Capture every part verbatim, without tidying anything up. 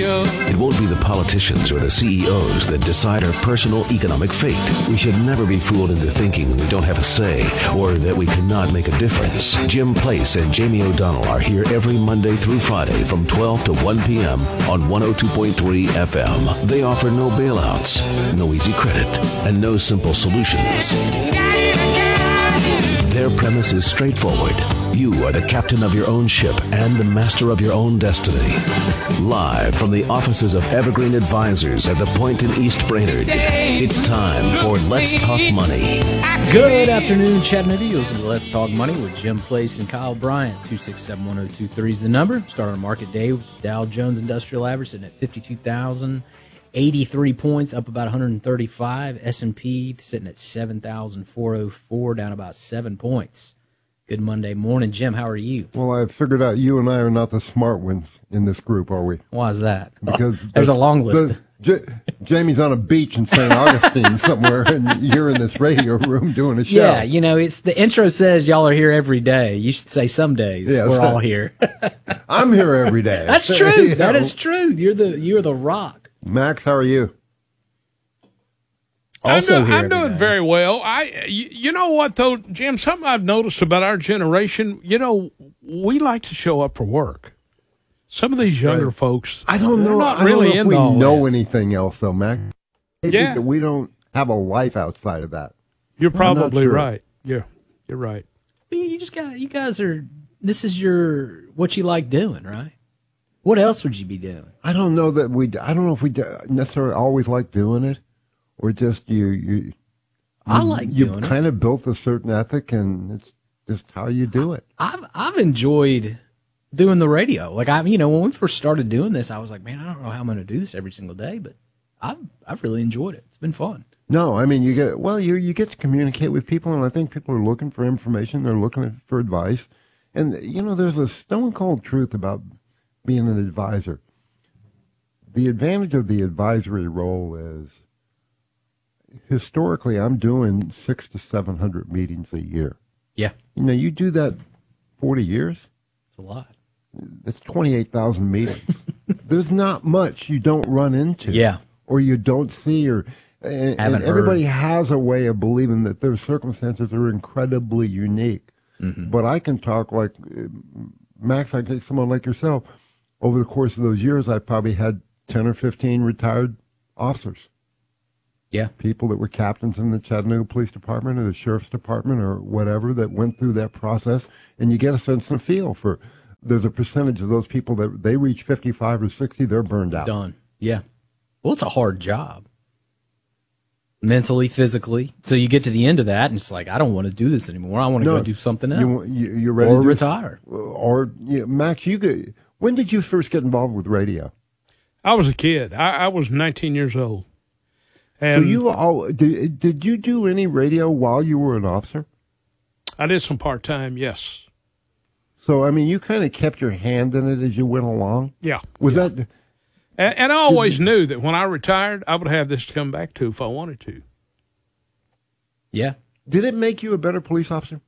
It won't be the politicians or the C E Os that decide our personal economic fate. We should never be fooled into thinking we don't have a say or that we cannot make a difference. Jim Place and Jamie O'Donnell are here every Monday through Friday from twelve to one p.m. on one oh two point three F M. They offer no bailouts, no easy credit, and no simple solutions. Their premise is straightforward. You are the captain of your own ship and the master of your own destiny. Live from the offices of Evergreen Advisors at the Point in East Brainerd, it's time for Let's Talk Money. Good afternoon, Chattanooga. You're listening to Let's Talk Money with Jim Place and Kyle Bryant. two six seven, one oh two three is the number. Start on market day with the Dow Jones Industrial Average sitting at fifty-two thousand eighty-three points, up about one hundred thirty-five. S and P sitting at seven thousand four hundred four, down about seven points. Good Monday morning, Jim. How are you? Well, I've figured out you and I are not the smart ones in this group, are we? Why is that? Because there's the, a long list. The, J- Jamie's on a beach in Saint Augustine somewhere, and you're in this radio room doing a show. Yeah, you know, it's the intro says y'all are here every day. You should say some days yeah, we're so, all here. I'm here every day. That's true. That know. is true. You're the you're the rock. Max, how are you? Also I'm, do, here I'm doing day. very well. I, you, you know what though, Jim? Something I've noticed about our generation. You know, we like to show up for work. Some of these younger right. folks, I don't know. Not I really don't know if we all know that. anything else though, Max. Yeah, we don't have a life outside of that. You're probably sure. right. Yeah, you're right. You just got. You guys are. This is your what you like doing, right? What else would you be doing? I don't know that we. I don't know if we necessarily always like doing it, or just you. you I like you doing it. You kind of built a certain ethic, and it's just how you do it. I've I've enjoyed doing the radio. Like I, you know, when we first started doing this, I was like, man, I don't know how I'm going to do this every single day, but I've I've really enjoyed it. It's been fun. No, I mean you get well, you you get to communicate with people, and I think people are looking for information. They're looking for advice, and you know, there's a stone cold truth about being an advisor. The advantage of the advisory role is, historically, I'm doing six to seven hundred meetings a year. Yeah, you know, you do that forty years. It's a lot. That's twenty-eight thousand meetings. There's not much you don't run into. Yeah, or you don't see, or and, and everybody has a way of believing that their circumstances are incredibly unique. Mm-hmm. But I can talk like Max. I take someone like yourself. Over the course of those years, I probably had ten or fifteen retired officers. Yeah. People that were captains in the Chattanooga Police Department or the Sheriff's Department or whatever that went through that process. And you get a sense and a feel for, there's a percentage of those people that they reach fifty-five or sixty, they're burned out. Done. Yeah. Well, it's a hard job. Mentally, physically. So you get to the end of that and it's like, I don't want to do this anymore. I want to no, go do something else. You, you, you're ready or to retire. Or, yeah, Max, you get, when did you first get involved with radio? I was a kid. I, I was nineteen years old. And so you all did? Did you do any radio while you were an officer? I did some part time. Yes. So I mean, you kind of kept your hand in it as you went along. Yeah. Was yeah. that? And, and I always knew that when I retired, I would have this to come back to if I wanted to. Yeah. Did it make you a better police officer?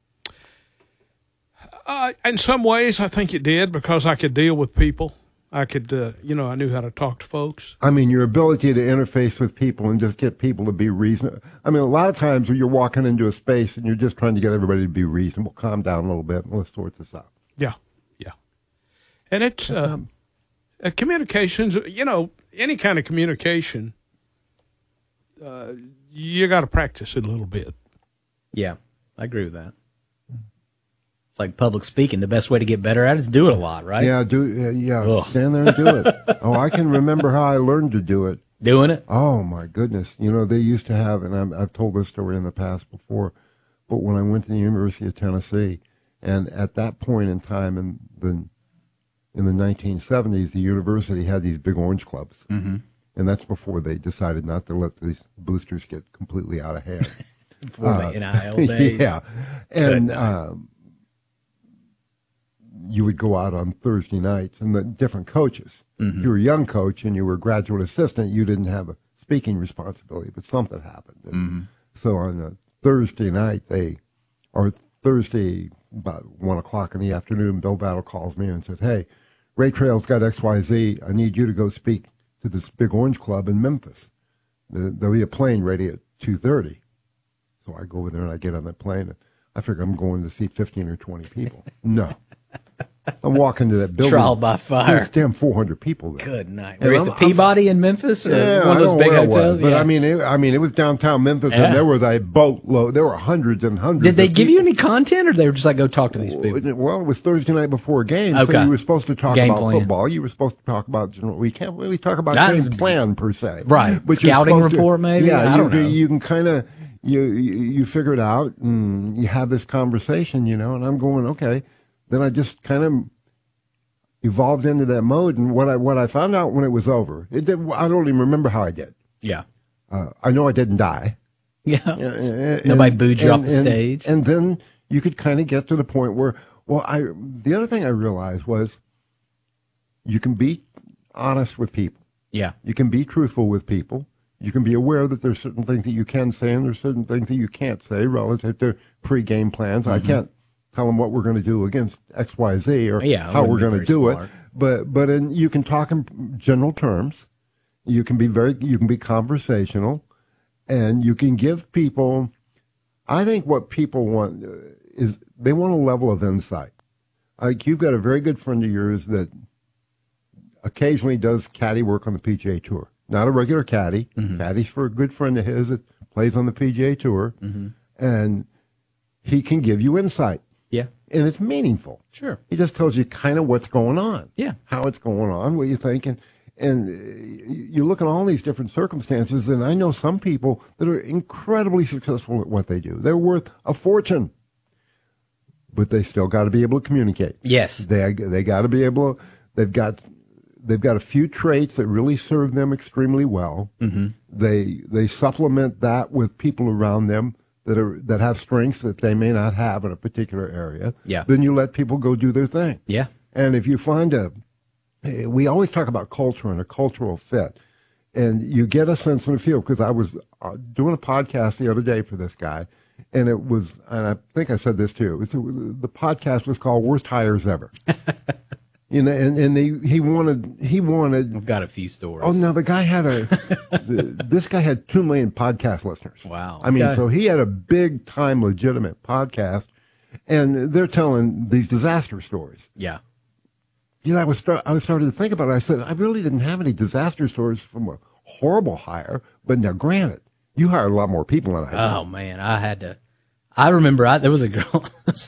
Uh, in some ways, I think it did because I could deal with people. I could, uh, you know, I knew how to talk to folks. I mean, your ability to interface with people and just get people to be reasonable. I mean, a lot of times when you're walking into a space and you're just trying to get everybody to be reasonable, calm down a little bit, and let's sort this out. Yeah, yeah. And it's uh, uh, communications, you know, any kind of communication, uh, you got to practice it a little bit. Yeah, I agree with that. It's like public speaking. The best way to get better at it is do it a lot, right? Yeah, do uh, yeah. Ugh. Stand there and do it. Oh, I can remember how I learned to do it. Doing it? Oh my goodness! You know, they used to have, and I'm, I've told this story in the past before, but when I went to the University of Tennessee, and at that point in time in the in the nineteen seventies, the university had these big orange clubs, mm-hmm. and that's before they decided not to let these boosters get completely out of hand. Before uh, the N I L days. Yeah, and. Um, you would go out on Thursday nights and the different coaches. Mm-hmm. If you were a young coach and you were a graduate assistant, you didn't have a speaking responsibility, but something happened. And mm-hmm. so on a Thursday night, they, or Thursday about one o'clock in the afternoon, Bill Battle calls me and says, hey, Ray Trail's got X Y Z. I need you to go speak to this Big Orange Club in Memphis. There'll be a plane ready at two thirty. So I go over there and I get on that plane. And I figure I'm going to see fifteen or twenty people. No. I'm walking to that building. Trial by fire. There's damn four hundred people there. Good night. Were you at the Peabody in Memphis, or yeah, one of those big hotels? But yeah. I mean, it, I mean, it was downtown Memphis, Yeah. and there was a boatload. There were hundreds and hundreds. Did they of give people. you any content, or they were just like, go talk to these people? Well, it was Thursday night before a game, Okay. so you were supposed to talk Game about plan. football. You were supposed to talk about general. We can't really talk about That's- game plan per se, Right. But you're Scouting supposed to- report, maybe? Yeah, I you, don't know. You can kind of you, you you figure it out, and you have this conversation, you know. And I'm going, okay. Then I just kind of evolved into that mode, and what I what I found out when it was over, it did, I don't even remember how I did. Yeah. Uh, I know I didn't die. Yeah. And- Nobody booed you and- off the and- stage. And then you could kind of get to the point where, well, I the other thing I realized was you can be honest with people. Yeah. You can be truthful with people. You can be aware that there's certain things that you can say and there's certain things that you can't say relative to pre-game plans. Mm-hmm. I can't tell them what we're going to do against X Y Z or Yeah, how we're be going to very do smart. it. But but in, you can talk in general terms. You can be very you can be conversational, and you can give people. I think what people want uh, is they want a level of insight. Like you've got a very good friend of yours that occasionally does caddy work on the P G A Tour. Not a regular caddy. Mm-hmm. Caddy's for a good friend of his that plays on the P G A Tour, mm-hmm. and he can give you insight. Yeah. And it's meaningful. Sure. He just tells you kind of what's going on. Yeah. How it's going on, what you think. And, and uh, you look at all these different circumstances, and I know some people that are incredibly successful at what they do. They're worth a fortune. But they still got to be able to communicate. Yes. They they got to be able to, they've got they've got a few traits that really serve them extremely well. Mm-hmm. They they supplement that with people around them that are that have strengths that they may not have in a particular area. Yeah. Then you let people go do their thing. Yeah. And if you find a, we always talk about culture and a cultural fit, and you get a sense and a feel. Because I was uh, doing a podcast the other day for this guy, and it was, and I think I said this too. It was, the podcast was called "Worst Hires Ever." You know, and and they, he wanted he wanted. I've got a few stories. Oh no, the guy had a. the, this guy had two million podcast listeners. Wow. I mean, Okay. so he had a big time legitimate podcast, and they're telling these disaster stories. Yeah. You know, I was start, I was starting to think about it. I said I really didn't have any disaster stories from a horrible hire, but now granted, you hired a lot more people than I did. Oh man, I had to. I remember I, there was a girl.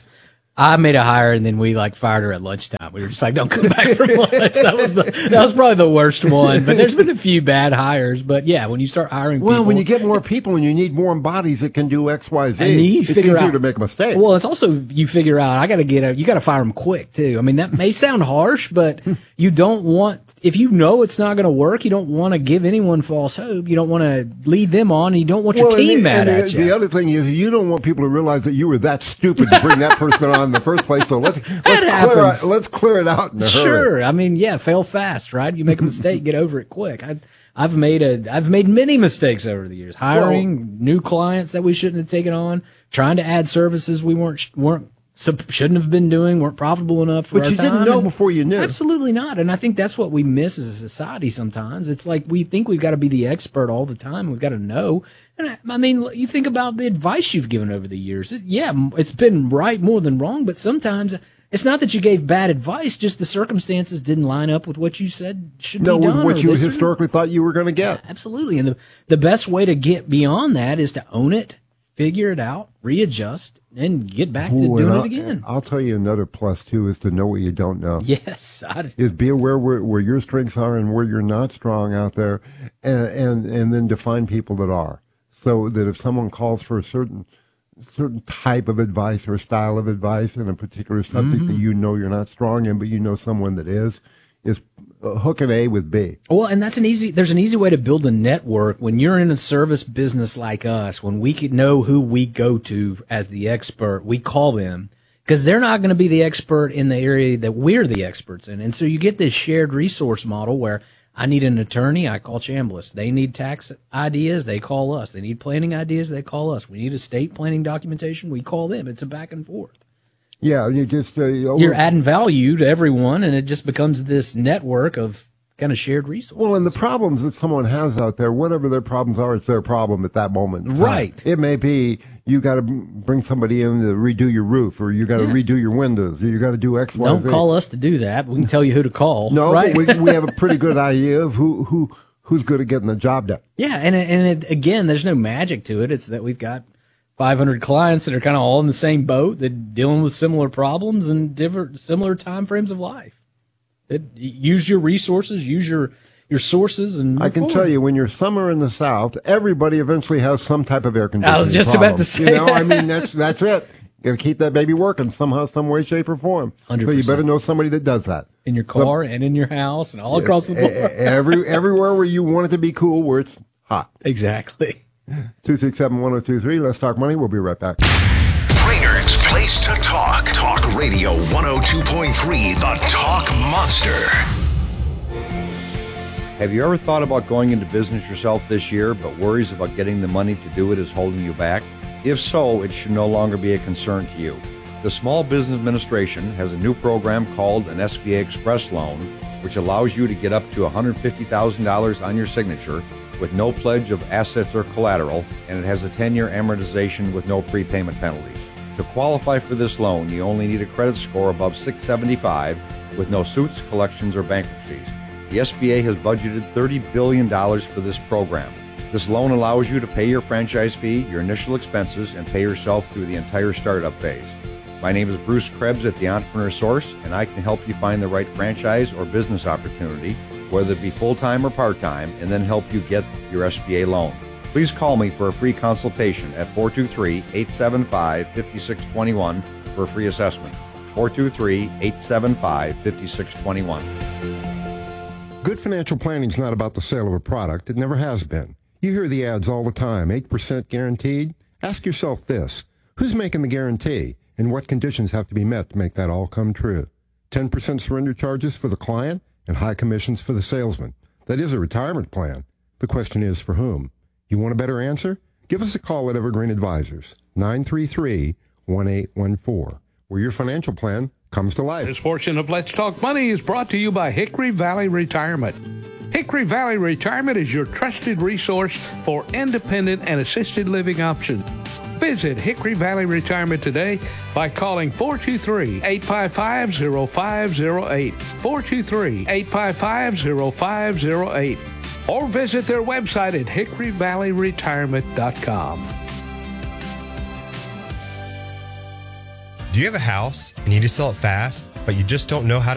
I made a hire and then we like fired her at lunchtime. We were just like, "Don't come back from lunch." That was the that was probably the worst one. But there's been a few bad hires. But yeah, when you start hiring, Well, people, when you get more people and you need more bodies that can do X, Y, Z, and then you it's figure easier out to make a mistake. Well, it's also you figure out I got to get a you got to fire them quick too. I mean that may sound harsh, but you don't want if you know it's not going to work. You don't want to give anyone false hope. You don't want to lead them on, and you don't want your Well, and team the, mad and the, at you. The other thing is you don't want people to realize that you were that stupid to bring that person on in the first place. So let's let's clear, happens. it, let's clear it out in a hurry. Sure. I mean, yeah, fail fast, right? You make a mistake, get over it quick. I, I've made a, I've made many mistakes over the years, hiring Well, new clients that we shouldn't have taken on, trying to add services we weren't, weren't, shouldn't have been doing, weren't profitable enough for But our you time. didn't know And before you knew. Absolutely not. And I think that's what we miss as a society sometimes. It's like we think we've got to be the expert all the time. We've got to know. And I, I mean, you think about the advice you've given over the years. It, yeah, it's been right more than wrong, but sometimes it's not that you gave bad advice, just the circumstances didn't line up with what you said should No, be with done. what or you this or- historically thought you were going to get. Absolutely. And the, the best way to get beyond that is to own it, figure it out, readjust, and get back to Ooh, doing and it I'll, again. I'll tell you another plus too is to know what you don't know. Yes. I, Is be aware where, where your strengths are and where you're not strong out there, and, and and then define people that are, so that if someone calls for a certain certain type of advice or style of advice in a particular subject Mm-hmm. that you know you're not strong in, but you know someone that is, is uh, hook an A with B. Well, and that's an easy, there's an easy way to build a network when you're in a service business like us, when we can know who we go to as the expert, we call them because they're not going to be the expert in the area that we're the experts in. And so you get this shared resource model where I need an attorney, I call Chambliss. They need tax ideas, they call us. They need planning ideas, they call us. We need estate planning documentation, we call them. It's a back and forth. Yeah, you just uh, you're adding value to everyone, and it just becomes this network of kind of shared resources. Well, and the problems that someone has out there, whatever their problems are, it's their problem at that moment. Right. It may be you got to bring somebody in to redo your roof, or you got to yeah. redo your windows, or you got to do X, Y, Don't Z. call us to do that. We can tell you who to call. No, right? but we, we have a pretty good idea of who who who's good at getting the job done. Yeah, and and it, again, there's no magic to it. It's that we've got five hundred clients that are kind of all in the same boat, that dealing with similar problems and different similar time frames of life. It, use your resources, use your your sources, and I can forward. tell you, when you're somewhere in the South, everybody eventually has some type of air conditioning. I was just problem. about to say, you know, that. I mean, that's that's it. You got to keep that baby working somehow, some way, shape, or form. one hundred percent. So you better know somebody that does that in your car so, and in your house and all across the board. Every everywhere where you want it to be cool, where it's hot. Exactly. two six seven, one oh two three. Let's talk money. We'll be right back. Rainer's Place to Talk. Talk Radio one oh two point three, the Talk Monster. Have you ever thought about going into business yourself this year, but worries about getting the money to do it is holding you back? If so, it should no longer be a concern to you. The Small Business Administration has a new program called an S B A Express Loan, which allows you to get up to one hundred fifty thousand dollars on your signature with no pledge of assets or collateral, and it has a ten-year amortization with no prepayment penalties. To qualify for this loan, you only need a credit score above six seventy-five with no suits, collections, or bankruptcies. The S B A has budgeted thirty billion dollars for this program. This loan allows you to pay your franchise fee, your initial expenses, and pay yourself through the entire startup phase. My name is Bruce Krebs at the Entrepreneur Source, and I can help you find the right franchise or business opportunity, whether it be full-time or part-time, and then help you get your S B A loan. Please call me for a free consultation at four two three, eight seven five, five six two one for a free assessment. four two three, eight seven five, five six two one. Good financial planning is not about the sale of a product. It never has been. You hear the ads all the time, eight percent guaranteed. Ask yourself this, who's making the guarantee, and what conditions have to be met to make that all come true? ten percent surrender charges for the client and high commissions for the salesman. That is a retirement plan. The question is, for whom? You want a better answer? Give us a call at Evergreen Advisors, nine three three, one eight one four, where your financial plan comes to life. This portion of Let's Talk Money is brought to you by Hickory Valley Retirement. Hickory Valley Retirement is your trusted resource for independent and assisted living options. Visit Hickory Valley Retirement today by calling four two three, eight five five, zero five zero eight, four two three, eight five five, zero five zero eight, or visit their website at hickory valley retirement dot com. Do you have a house and you need to sell it fast, but you just don't know how to